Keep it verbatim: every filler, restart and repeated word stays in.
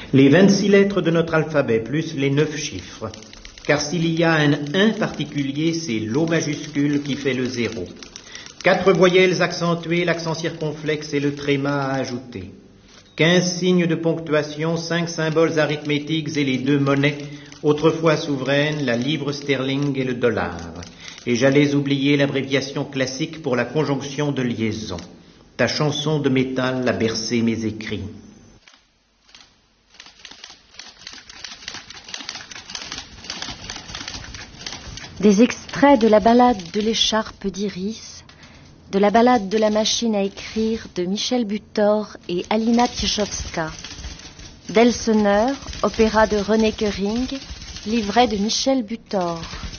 Les vingt-six lettres de notre alphabet, plus les neuf chiffres. Car s'il y a un un particulier, c'est l'O majuscule qui fait le zéro. Quatre voyelles accentuées, l'accent circonflexe et le tréma à ajouter. Quinze signes de ponctuation, cinq symboles arithmétiques et les deux monnaies, autrefois souveraines, la livre sterling et le dollar. Et j'allais oublier l'abréviation classique pour la conjonction de liaison. Ta chanson de métal a bercé mes écrits. Des extraits de la ballade de l'écharpe d'Iris, de la ballade de la machine à écrire de Michel Butor et Alina Tchaikovska, d'Elseneur, opéra de René Köring, livret de Michel Butor.